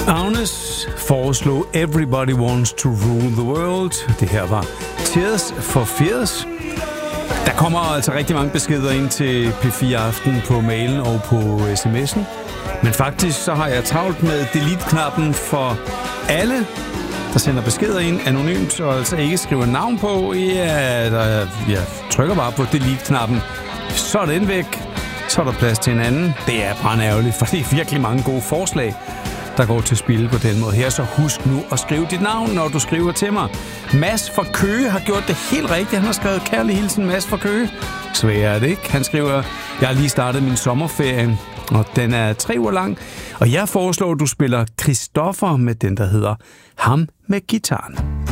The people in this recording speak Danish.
Agnes foreslog Everybody Wants to Rule the World. Det her var Tears for Fears. Der kommer altså rigtig mange beskeder ind til P4 Aften på mailen og på sms'en. Men faktisk så har jeg travlt med delete-knappen for alle, der sender beskeder ind anonymt, og altså ikke skriver navn på. Jeg trykker bare på delete-knappen. Så er den væk. Så er der plads til en anden. Det er brandærgerligt, for det er virkelig mange gode forslag, der går til spil på den måde her. Så husk nu at skrive dit navn, når du skriver til mig. Mads fra Køge har gjort det helt rigtigt. Han har skrevet kærlig hilsen, Mads fra Køge. Svær er det ikke. Han skriver, jeg har lige startet min sommerferie, og den er 3 uger lang. Og jeg foreslår, at du spiller Christoffer med den, der hedder Ham med gitaren.